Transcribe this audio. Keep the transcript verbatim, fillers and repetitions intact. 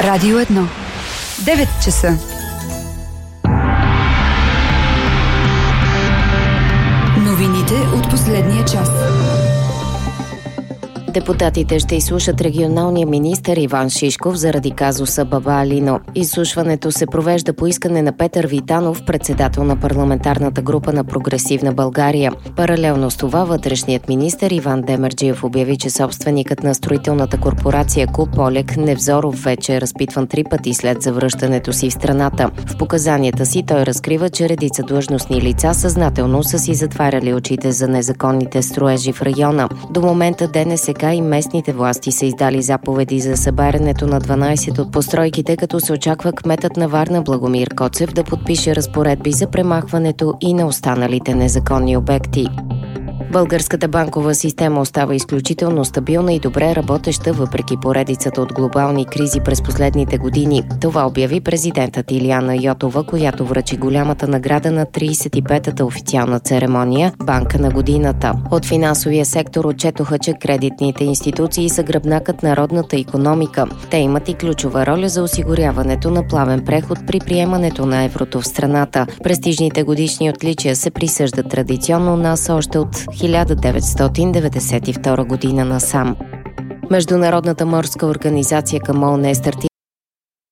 Радио едно. девет часа. Новините от последния час. Депутатите ще изслушат регионалния министър Иван Шишков заради казуса Баба Алино. Изслушването се провежда по искане на Петър Витанов, председател на парламентарната група на Прогресивна България. Паралелно с това вътрешният министър Иван Демерджиев обяви, че собственикът на строителната корпорация КУП Олег Невзоров вече е разпитван три пъти след завръщането си в страната. В показанията си той разкрива, че редица длъжностни лица съзнателно са си затваряли очите за незаконните строежи в района. До момента ДНСК и местните власти са издали заповеди за събарянето на дванайсет от постройките, като се очаква кметът на Варна Благомир Коцев да подпише разпоредби за премахването и на останалите незаконни обекти. Българската банкова система остава изключително стабилна и добре работеща въпреки поредицата от глобални кризи през последните години. Това обяви президентът Илияна Йотова, която връчи голямата награда на трийсет и петата официална церемония «Банка на годината». От финансовия сектор отчетоха, че кредитните институции са гръбнакът на родната икономика. Те имат и ключова роля за осигуряването на плавен преход при приемането на еврото в страната. Престижните годишни отличия се присъждат традиционно нас още от хиляда деветстотин деветдесет и втора година насам. Международната морска организация към ООН е стартира